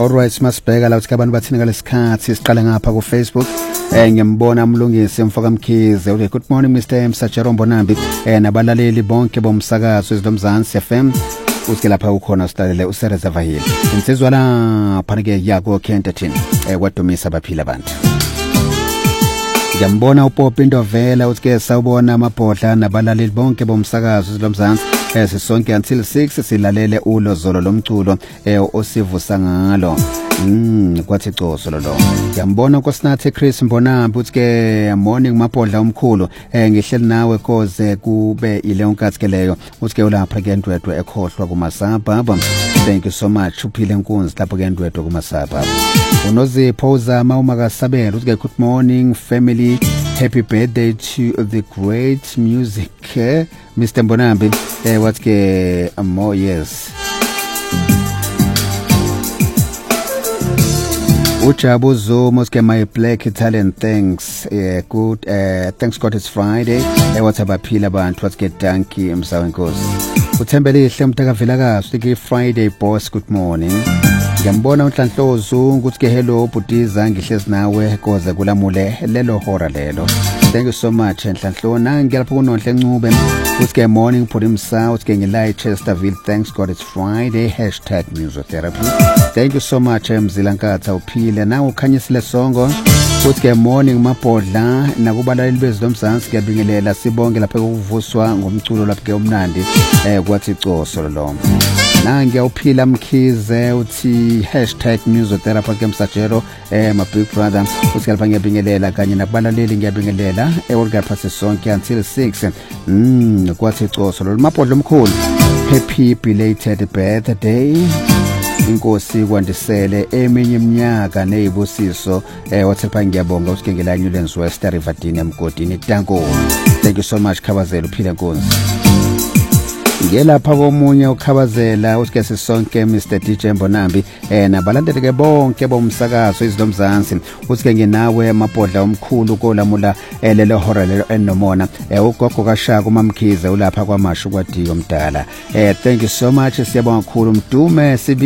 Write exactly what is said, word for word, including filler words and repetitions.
Alright, masibheka la uthi abantu bathina ngalesikhathi siqala ngapha ku Facebook. Eh ngiyambona umlungisi Mfoka Mkhize. Okay, good morning Mister Msajero Mbonambi. Eh nabalaleli bonke bomsakazo eZilomzansi F M. Uske lapha ukhona silalele uSereza Hill. Insizwa la phanike yako Kentethin. Eh kwadumisa abaphila abantu. Ngiyambona uPopi Ndovela uthi sawubona amabhodla nabalaleli bonke bomsakazo eZilomzansi. Eh sisonke until six silalele ulo zolo lomculo eh osivusa ngalo. Mm kwathi coso lo lo. Ngiyambona koSinathi Chris Mbonambi uthi ke morning mabhodla omkhulu eh ngihleli nawe koze kube ile onkathi ke leyo uthi ke ulapha ke ndwedwe ekhohlwa kumasaba. Thank you so much uphile Nkunzi lapho ke ndwedwe kumasaba. Unozipho uzama umakasabela uthi ke good morning family, happy birthday to the great music eh? Mister Mbonambi eh what ke more yes. Ujabu Zomo uthi my black Italian thanks eh good eh thanks God it's Friday eh what abaphila abantu what ke donkey emsawenkosi uthembelihle umntakavilakazi uthi Friday boss good morning. Ngiyambona uNhlanhlozo ukuthi ke hello Butiza ngihlezi nawe koze kulamule lelo hora lelo. Thank you so much Nhlanhlona ngiyalapha kunonhle Ncube uthi ke morning Phurimsa uthi ke ngilay Chesterville thanks God it's Friday hashtag musictherapy. Thank you so much Mzilankatha uphile na ukhanyisile songo uthi ke morning mabhodla nakubalaleli beZilomzansi ngiyabingelela sibonke lapha ukuvuswa ngomculo lapha ke omnandi eh kwathi coso lo. Na ngiyawuphila Mkhize uthi hashtag musictherapy ke Msajero eh my big brother uthi lapha ngiyabingelela kanye nabalaleli ngiyabingelela eolga phase sonke until six. Mm kwathi coso lo mabhodla omkhulu happy belated birthday. Inkosi kwandisele eminye iminyaka nezibusiso eh wathi lapha ngiyabonga uthi ngela Newlands West Riverdine emgodini Tanko. Thank you so much Khabazela uphile Nkosi. Ngelapha komunye ukhabazela uthi ke sisonke Mister D J Mbonambi eh nabalandeli ke bonke bomsakazo eZilomzansi uthi ke nginawe amabhodla omkhulu kolamula elelo hora lelo enomona eh ugogo kaShaka uMamkhize ulapha kwamashu kwadiyo mdala eh thank you so much siyabonga kakhulu Mdume.